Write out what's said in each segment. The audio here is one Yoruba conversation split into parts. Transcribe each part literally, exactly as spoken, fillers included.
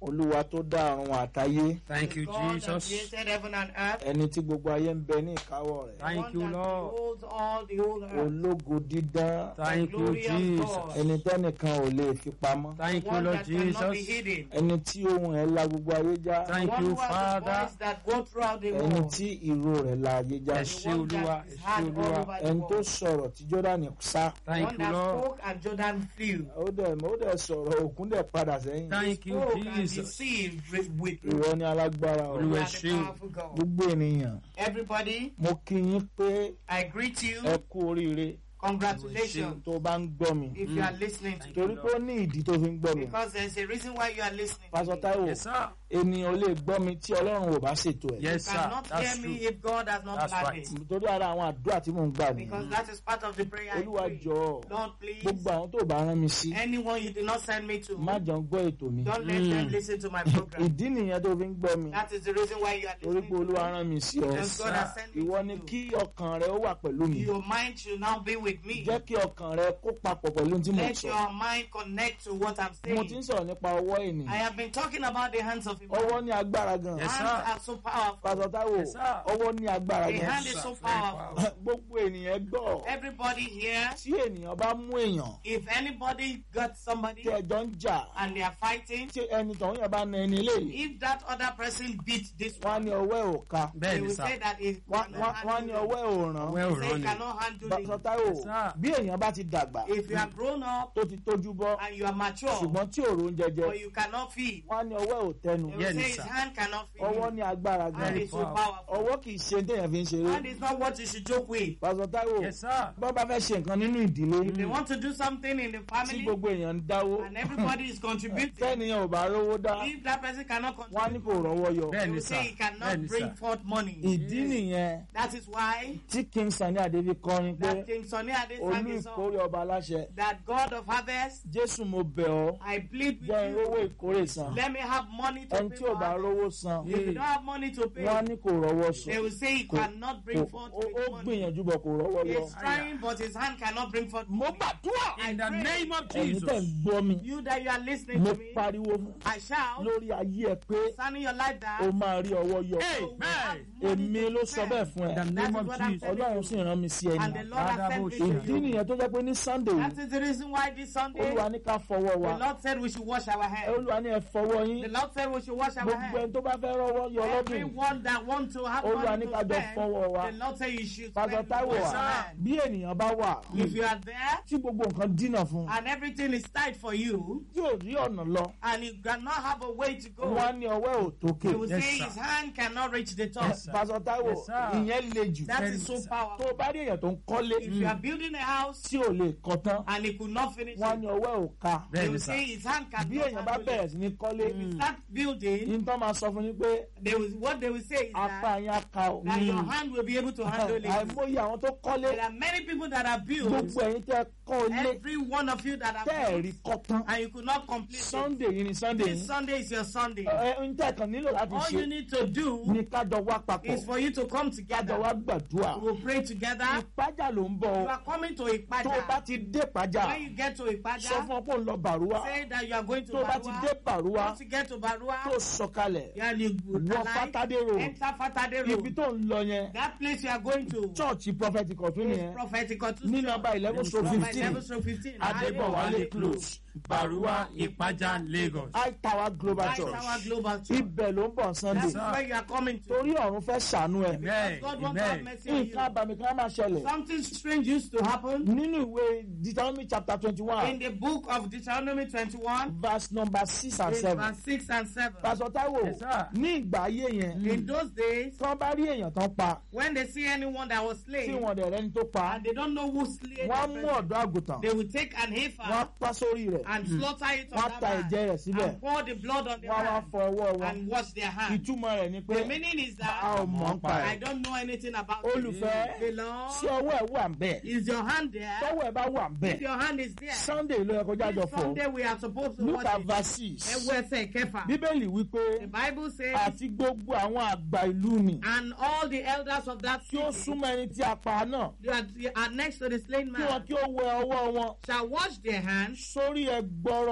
Olúwa tó dá ọ̀run àtayé. Thank you, God that Jesus. created heaven and earth. Ẹni tí gbogbo ayé ń bẹ ní ìkáwọ́ rẹ̀. Thank One you, that Lord. beholds all the whole earth. Ológo dídán. Thank you, glorious Jesus. God. Ẹni tẹ́nìkan ò lè fi pamọ́. Thank you, One Lord that cannot be Jesus. hidden. Ẹni tí ohùn ẹ̀ la gbogbo ayé já. Thank One you, who has a Father. voice that goes throughout the Ẹni world. tí ìró rẹ̀ la ayé já. Ẹ ṣé Olúwa, ẹ ṣé Heard all Olúwa. over the Ẹni tó world. sọ̀rọ̀ tí Jọ́dánì sá. Thank One you, that Lord. spoke and Jordan flew. Ó dẹ̀ ó dẹ̀ sọ̀rọ̀ òkun dẹ̀ padà sẹ́yìn. Thank you, Spoke and Jesus. deceived with, with Ìwọ ni alágbára o. you Olúwa are the ṣé. powerful God. Gbogbo ènìyàn, Everybody, mo kí yín pé I greet you. ẹ kú oríire Congratulations tó bá ń gbọ́ mi. if you are listening to Torí me. pé ó ní ìdí tó fi ń gbọ́ mi. Because there's a reason why you are listening to Pásọ me. Táíwò, Yes, sir. ènìyàn lè gbọ́ mi tí Ọlọ́run ò bá ṣètò ẹ̀. Yes, You sir. cannot That's hear true. me if God has not That's planned right. it. Torí ara àwọn àdúrà tí mò ń gbà Because nìyí. that is part of the prayer I Olúwa pray. jọ̀ọ́, Lord, please, gbogbo àwọn tó bá rán mi sí, anyone you did not send me to, má jọ ń gbọ́ ètò mi. don't let them listen to my program. Ìdí nìyẹn tó fi ń gbọ́ mi. That is the reason why you are Torí listening pé to Olúwa me. rán mi sí ọ. Because God has sent me Ìwọ ni to kí ọkàn rẹ ó wà pẹ̀lú mi. you. Your mind should now be with me. Jẹ́ kí ọkàn rẹ kó papọ̀ pẹ̀lú ohun tí mo Let sọ. your mind connect to what I'm Mo ti ń saying. sọ̀rọ̀ nípa ọwọ́ I ènìyàn. have been talking about the hands of a Ọwọ́ man. ní agbára gan. Yes, Hands sir. are so powerful. Pásọ Táíwò, Yes, sir. ọwọ́ ní agbára The gan. hand is so Very powerful. powerful. Gbogbo ènìyàn gbọ́. Everybody here, Tí ènìyàn bá mú èèyàn if anybody got somebody tí ẹjọ́ ń jà, and they are fighting, tí ẹni tọ̀hún yẹn bá na ẹni léyìí, if that other person beats this wọ́n á one, ní ọwọ́ ẹ̀ ò ká. they Bẹ́ẹ̀ni, will sir. say that it Wọ́n cannot wọ́n- wọ́n á ní handle ọwọ́ ẹ̀ ò ràn. Well it. Say it run. cannot handle Pásọ it. Táíwò, Yes, sir. bí èèyàn bá ti dàgbà If you are grown up tó ti tójú bọ́, and you are mature, ṣùgbọ́n tí òrò ń jẹjẹ, but you cannot feed, wọ́n á ní ọwọ́ ẹ̀ ò tẹnu. they will Yes, say sir. his hand cannot feed. Ọwọ́ him. ní agbára Hand gan. is so powerful. powerful. Ọwọ́ kì í ṣe téèyàn fi ń ṣeré. Hand is not what you should joke with. Pásọ Táíwò, Yes, sir. bọ́ bá fẹ́ ṣe nǹkan nínú ìdílé If they want to do something in the tí family gbogbo èèyàn ń dáwó, and everybody is contributing, tẹ́niyàn ò bá rówó dá, if that person cannot wọ́n á ní contribute, kò rọ́wọ́ yọ. they Bẹ́ẹ̀ni, will sir. say he cannot Bẹ́ẹ̀ni, bring sir. forth money. Ìdí nìyẹn That is why tí King Sunny Adé fi kọrin pé that King Sunny Ade olú sang a song ìkórè ọba aláṣẹ. that God of harvest, Jésù mo bẹ̀ ọ́, I plead with jẹ́ n rówó you, ìkórè san. let me have money to Ẹni pay tí ò for bá harvest. rówó san, If you don't have money to pay, wọ́n á ní kò rọ́wọ́ they sùn. will say he Kò- cannot bring Kò- forth ó ó with money. gbìyànjú bọ̀ kò rọ́wọ́ yọ. He's trying, but his hand cannot bring forth Mo money. gbàdúrà In the pray. name of ẹ̀yin tẹ̀ ń Jesus. gbọ́ mi. You that you are listening Mo to me, pariwo fún I shout, lórí ayé ẹ pé signing your life o down. máa rí ọwọ́ yọ. Hey, You will have hey. money Èmi to ló sọ spend. bẹ́ẹ̀ fún In the ẹ. name That of is what I'm Jesus. telling Ọlọ́run you. sì rán mi sí And the ẹni. Lord has sent me to Ìdí you. nìyẹn tó jẹ́ pé ní Sunday That is the reason why this Sunday, Olúwa ní ká fọwọ́ wa. the Lord said we should wash our hands. Olúwa ní ẹ fọwọ́ The yín. Lord said we should wash our Gbogbo ẹni hands. tó bá fẹ́ rọ́wọ́ yọ lọ́dún yìí. Everyone that wants to have Olúwa money ní to ká jọ spend, fọwọ́ wa. the Lord said you should Pásọ spend Táíwò with wà. your hand. Bí ènìyàn bá wà If you are there tí gbogbo nǹkan dínà fún un, and everything is tight for you tí ò rí ọ̀nà lọ, and you cannot have a way to go, wọ́n á ní ọwọ́ ẹ̀ ò tókè. they will Yes, say sir. his hand cannot reach the top. Yes, sir. Pásọ Táíwò, Yes, sir. ìyẹn le jù. That Yes, is so sir. Tó powerful. o bá rí èèyàn tó ń kọ́lé If you are building a house tí ò lè kọ́ tán, and he could not finish wọ́n á it, ní ọwọ́ ẹ̀ ò ká. they will Bẹ́ẹ̀ni, say sir. his hand Bí cannot èèyàn bá handle bẹ̀rẹ̀ it. sí ní kọ́lé, If you start building, ní tán máa sọ fún yín pé they will, what they will say is apá that, yín á ká o. that your hand will be able to handle it. Àìmọye àwọn tó kọ́lé, There are many people that are built, gbogbo ẹ̀yin tẹ́ kọ́ ilé every one of you that tẹ́ ẹ̀ are rí built, kọ́ tán. and you could not complete it. Sunday yìí ni Sunday This yìí. Sunday is your Sunday. Ẹ ń tẹ́ kàn nílò láti All you ṣe need to do ní kájọ wá papọ̀, is for you to come kájọ together. wá gbàdúrà. We'll pray together. Ìpájà ló ń bọ̀ You o. are coming to Tó o bá Ipaja. ti dé Ìpájà, When you get to sọ fún Ipaja, ọ pé òun lọ Bàrúwá. say that you are going to Tó o bá ti dé Barua. Bàrúwá, Once you get to tó Barua, sọ̀kalẹ̀, yeah, you wọ alive, Fátádé road. enter Fatade Ibi Road. tó ń lọ yẹn, That place you are going to chọ́ọ̀chì Prophet Ọ̀tún is nìyẹn. prophetic Ní nọ́mbà eleven stroke fifteen, fifteen. Adébọ̀wálé close, Baruwa, Ipaja, Lagos. High Tower Global High Church. Tower Global Church. Ibẹ̀ ló ń bọ̀ Sunday. That's where you are coming to. Torí ọ̀run fẹ́ ṣàánú ẹ̀. Amen. God wants to have Amen. mercy on you. Nǹkan àbàmì kan máa ṣẹlẹ̀. Something strange used to happen Nínú ìwé Deuteronomy chapter in twenty-one, the book of Deuteronomy twenty-one, verse number six and in seven. verse six and seven. Pásọ Táíwò, Yes, sir. ní ìgbà ayé yẹn, In those days, tí wọ́n bá rí èèyàn tán pa, when they see anyone that was tí slain wọ́n dẹ̀ rẹ́ni tó pa, and they don't know who slayed wọ́n á the mú person, ọ̀dọ́ àgùntàn, they will take an wọ́n á heifer pa sórí rẹ̀, and slaughter it wọ́n á on ta that ẹ̀jẹ̀ man rẹ̀ síbẹ̀, and pour the blood on their wọ́n á wá hand fọ ọwọ́ wọn. and wash their hand. Ìtumọ̀ rẹ̀ ni pé The meaning is a that ò mọ̀ ń pa I ẹ̀. don't know anything about it. Olùfẹ́, Beloved, sí ọwọ́ ẹ̀ wà ń bẹ̀. is your hand there? Tọ́wọ́ ẹ̀ bá wà ń bẹ̀. If your hand is there, Sunday ló yẹ kó jájọ this fọ. Sunday we are supposed to Look watch at it. verse six. Ẹwọ́ ẹsẹ̀ kẹfà. Bíbélì wípé The Bible says, àti gbogbo àwọn àgbà ìlú ni and all the elders of that tí ó city súnmọ́ ẹni tí a pa náà that are next to the slain kí wọn man kí ó wẹ ọwọ́ wọn shall wash their hands sórí ẹgbọrọ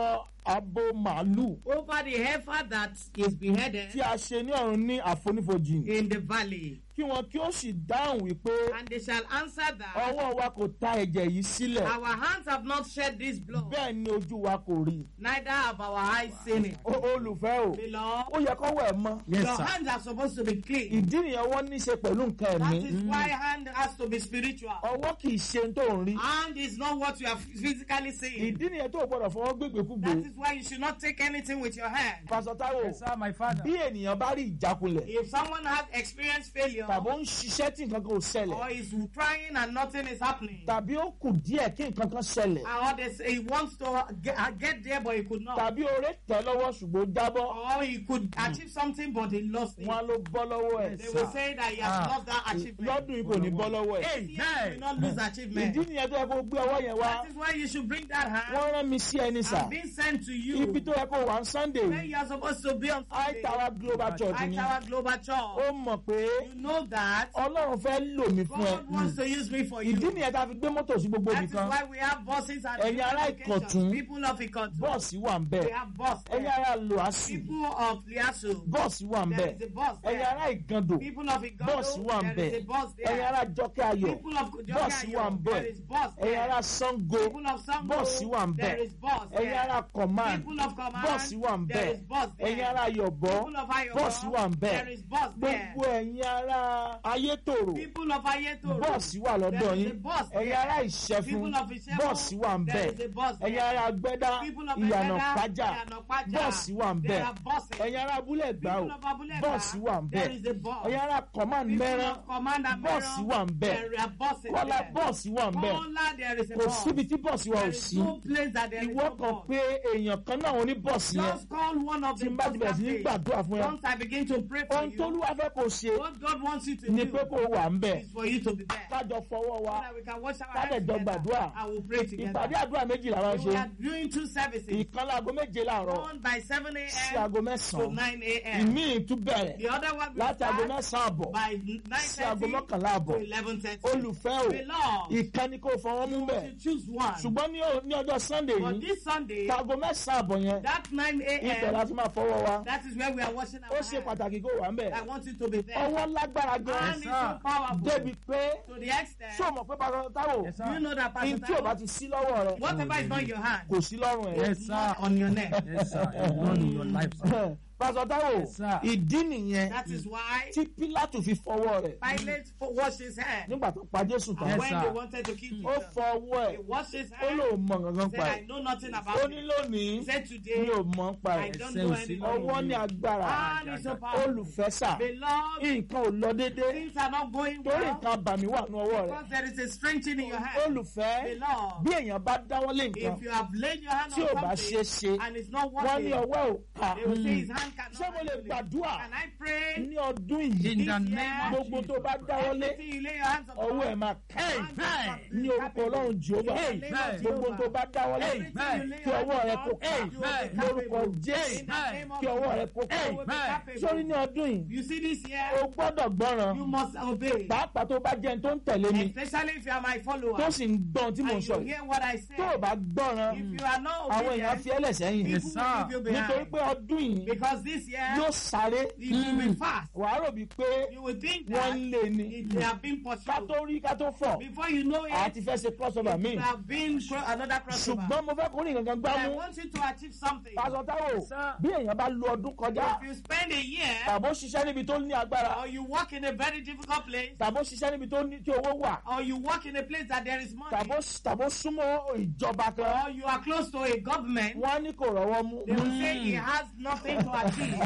abo màálù over the heifer that is beheaded tí a ṣe ní ọ̀run ní àfonífojì in the valley. kí wọn kí ó sì dáhùn wípé And they shall answer that ọwọ́ wa kò ta ẹ̀jẹ̀ yìí sílẹ̀ our hands have not shed this blood, bẹ́ẹ̀ ni ojú wa kò rí neither have our eyes seen it. O- olùfẹ́ o Beloved, ó yẹ kó wẹ̀ mọ́ Yes, your sir. hands are supposed to be clean. ìdí nìyẹn wọ́n ní í ṣe pẹ̀lú nǹkan That ẹ̀mí is why hand has to be spiritual. ọwọ́ kì í ṣe ohun tó ń rí Hand is not what you are physically seeing. ìdí nìyẹn tó o gbọ́dọ̀ fọwọ́ gbégbékúgbé That is why you should not take anything with your hand. pásọ Táíwò Yes, sir, my father. bí ènìyàn bá rí ìjákulẹ̀ If someone has experienced failure tàbí ó ń ṣiṣẹ́ tí nǹkan kan ò ṣẹlẹ̀ or is trying and nothing is happening, tàbí ó kù díẹ̀ kí nǹkan kan ṣẹlẹ̀ or they say he wants to get, uh, get there but he could not, tàbí oore tẹ̀ lọ́wọ́ ṣùgbọ́n ó jábọ́ or he could achieve something but he lost it, wọn ló bọ́ lọ́wọ́ ẹ̀ they will say that he has Ah. lost that achievement. lọ́dún yìí kò ní bọ́ lọ́wọ́ ẹ̀ Yes, he will not lose achievement. ìdí nìyẹn tó yẹ kó gbé ọwọ́ yẹn wá That is why you should bring that hand wọ́n rán mi sí ẹni sà and being sent to you ibi tó yẹ kó wà ní Sunday where you are supposed to be on Sunday. Tower Global Church High ni Tower Global ó Church. mọ̀ pé You know that Ọlọ́run fẹ́ lò mí fún ẹ God wants to use me for you. ìdí nìyẹn tá a fi gbé mọ́tò sí gbogbo That is nìkan why we have buses and Ẹ̀yin ará different Ìkọ̀tún, locations. People of Ìkọ̀tún. bọ́ọ̀sì wà ń bẹ̀ We have bus ẹ̀yin there. ará Lùásì People of Liasu. bọ́ọ̀sì wà ń There bẹ̀ is a bus ẹ̀yin there. ará Ìgàndò People of bọ́ọ̀sì wà ń Igando. bẹ̀ There is a bus ẹ̀yin there. ará Jọkẹ́ Ayọ̀ People of bọ́ọ̀sì wà ń Jokayo. bẹ̀ There is bus ẹ̀yin there. ará Ṣàngó People of Sango. bọ́ọ̀sì wà ń bẹ̀ There is bus ẹ̀yin there. ará Command People of Command. bọ́ọ̀sì wà ń bẹ̀ There is bus there. ẹ̀yin ará Yọ̀bọ́ People of Ayobo. bọ́ọ̀sì wà ń bẹ̀ There is bus there. gbogbo ẹ̀yin ará Ayétòrò People of Ayetoro. bọ́ọ̀sì wà lọ́dọ̀ There is yín a bus ẹ̀yin there. ará Ìṣẹ́fún People of Ìṣẹ́fún. bọ́ọ̀sì wà ń There bẹ̀ is a bus there. ẹ̀yin ará Gbẹ́dá People of Ìyànà Ẹgbẹ́dá, Pájà Ìyànà Pájà. bọ́ọ̀sì wà ń bẹ̀ There are buses. ẹ̀yin ará Abúlé Ẹ̀gbá o People of Abúlé Ẹ̀gbá, bọ́ọ̀sì wà ń bẹ̀ there is a bus. ẹ̀yin ará Command People Mẹ́rán of Command and bọ́ọ̀sì Meron, wà ń bẹ̀ there are buses Kọ́lá there. bọ́ọ̀sì wà ń bẹ̀ Kola, there is a kò bus. síbi tí bọ́ọ̀sì wa ò There is sí no place that there is ìwọ no kan bus. pé èèyàn kan náà ní bọ́ọ̀sì yẹn Just call one of tí the n bá ti bẹ̀rẹ̀ sí ní buses. gbàdúrà fún ẹ Once I begin to pray for ohun you, t'Olúwa fẹ́ kó ṣe what God wants you to ni do pé kó wà ń bẹ̀ is for you to be there. kájọ fọwọ́ wa So that we can wash our ká dẹ̀ hands jọ together. gbàdúrà I will pray together. ìpàdé àdúrà méjì làwọn We ṣe are doing two services. ìkan láago méje láàárọ̀ One by seven sí a.m. aago to mẹ́sàn-án nine a.m. ìmíì tún bẹ̀rẹ̀ The other one will láti aago start mẹ́sàn-án àbọ̀ by nine sí aago thirty mọ́kànlá àbọ̀ to eleven thirty. olùfẹ́ o Beloved, ìkan ni kò fọwọ́ mú bẹ̀ you choose one. ṣùgbọ́n ní o- ní ọjọ́ Sunday But yìí this Sunday, aago mẹ́sàn-án àbọ̀ yẹn that nine ibẹ̀ a.m., láti máa fọwọ́ wa that is where we are washing ó our ṣe hands. pàtàkì kó wà ń bẹ̀ I want you to be there. ọwọ́ lágbára And gan it's so powerful débi pé to the extent. ṣé o mọ̀ pé pásọ Táíwò Yes, Do sir. you know that ní Pastor tí o bá Taiwo, ti sí lọ́wọ́ rẹ whatever is not in your hand, kò sí lọ́rùn ẹ̀. Yes, sir. on your neck. Yes, sir. It's not in your life, sir. pásọ Táíwò Yes, sir. ìdí nìyẹn That is why tí Pílátù fi fọwọ́ rẹ̀ Pilate fo- washed his hand. nígbà tó pa Jésù tán And Yes, when sir. they wanted to kill ó Jesus, fọ ọwọ́ he ẹ̀ washed his ó hand. lóun mọ nǹkan He pa said, ẹ̀ I know nothing ó about ní it. lónìí He said, mi today, ò mọ̀ pa I ẹ̀ don't Ẹsẹ̀ know ò sí anything. lọ́rùn ọwọ́ ní agbára And it's so powerful. olùfẹ́sà Beloved, nǹkan ò lọ déédéé things are not going torí well nǹkan àbàmì wà ní ọwọ́ rẹ̀ because there is a strengthening in your hand. olùfẹ́ Beloved, bí èèyàn bá dáwọ́lé nǹkan if you have laid your hand tí ò bá on ṣe é something ṣe and it's not wọ́n ní working, ọwọ́ ò ká they will say his hand cannot ṣé mo lè handle it. gbàdúrà Can I pray? ní ọdún yìí In the This name year, of gbogbo tó bá dáwọ́lé Anything you lay your hands upon, ọwọ́ ẹ̀ máa ká Amen. ní orúkọ Ọlọ́run Jèhófà Amen. gbogbo tó bá dáwọ́lé Amen. kí ọwọ́ rẹ kó ká Amen. lórúkọ Jésù kí ọwọ́ rẹ kó ká Amen. sórí ní ọdún yìí You see this year, o gbọ́dọ̀ gbọ́ràn you must obey. pàápàá tó bá jẹ́ ẹni tó ń tẹ̀lé mi Especially if you are my follower tó sì ń gbọ́n tí mò ń and sọ you yìí hear what I say. tó o bá gbọ́ràn If you are not àwọn èèyàn obedient, fi ẹ́lẹ̀ sẹ́yìn people Yes, will sir. leave you nítorí behind. pé ọdún yìí Because this year, yóò sáré it will be fast. wàá rò bí pé You will think wọ́n that ń lé ni it, they have been ká pursued. tó rí ká tó fọ̀ Before you know it, àti fẹ́ ṣe crossover mi you have been cro- another crossover. ṣùgbọ́n mo fẹ́ kó ní nǹkan But I gbámú want you to achieve something. pásọ Táíwò sir. bí èèyàn bá lo ọdún kọjá If you spend a year tàbó ṣiṣẹ́ níbi tó ní agbára or you work in a very difficult place tàbó ṣiṣẹ́ níbi tó ní tí owó wà or you work in a place that there is money tàbó tàbó súnmọ́ ìjọba kan or you are close to a government, wọ́n á ní kò rọ́wọ́ mú. they will say he has nothing to achieve.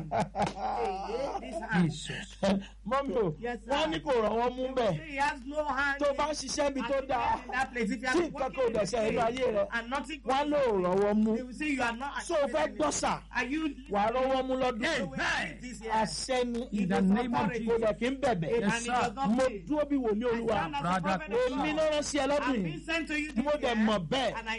Hey, this hand. Jesus. mọ́mí o Yes, sir. wọ́n á ní kò rọ́wọ́ mú They will bẹ́ẹ̀ say he has no hand tó in- bá ń ṣiṣẹ́ níbi tó achievement dáa in that place. If you tí are nǹkan working kò in a dẹ̀sẹ̀ nínú ayé rẹ place and nothing wọ́n á goes lò on, rọ́wọ́ mú they will say you are not so o fẹ́ achieving gbọ́sà anything. Are you wàá rọ́wọ́ mú lọ́dún listening? Amen. This year. àṣẹ ni In the name of kò Jesus. dẹ̀ kí ń bẹ̀bẹ̀ And Yes, it sir. does not mo pay. dúró bí wòlíì I Olúwa stand as a Brother, prophet of èmi God. náà rán sí ẹ lọ́dún I've yìí been sent to you tí mo this dẹ̀ year, mọ̀ bẹ́ẹ̀ and I